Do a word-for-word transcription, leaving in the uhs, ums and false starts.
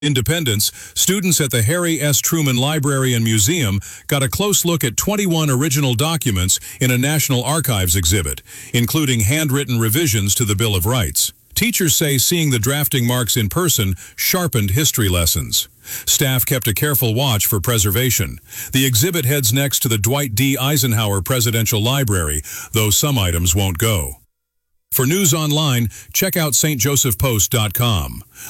Independence, students at the Harry S. Truman Library and Museum got a close look at twenty-one original documents in a National Archives exhibit, including handwritten revisions to the Bill of Rights. Teachers say seeing the drafting marks in person sharpened history lessons. Staff kept a careful watch for preservation. The exhibit heads next to the Dwight D. Eisenhower Presidential Library, though some items won't go. For news online, check out S T Joseph Post dot com.